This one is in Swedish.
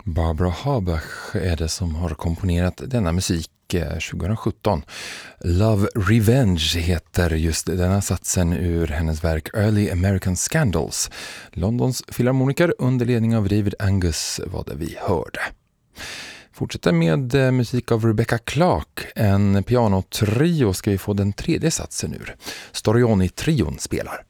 Barbara Habach är det som har komponerat denna musik 2017. Love Revenge heter just denna satsen ur hennes verk Early American Scandals. Londons filharmoniker under ledning av David Angus var det vi hörde. Fortsätter med musik av Rebecca Clark. En pianotrio ska vi få den tredje satsen ur. Storioni-trion spelar.